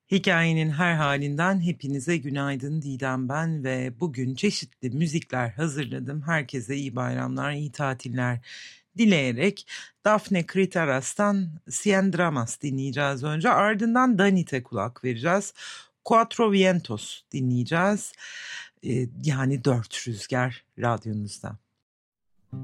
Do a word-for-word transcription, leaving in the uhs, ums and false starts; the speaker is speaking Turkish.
Hikayenin her halinden hepinize günaydın Didem ben ve bugün çeşitli müzikler hazırladım. Herkese iyi bayramlar, iyi tatiller dileyerek Daphne Kritaras'tan Cien Dramas dinleyeceğiz önce. Ardından Danit'e kulak vereceğiz. Quattro Vientos dinleyeceğiz. Ee, yani dört rüzgar radyonuzda.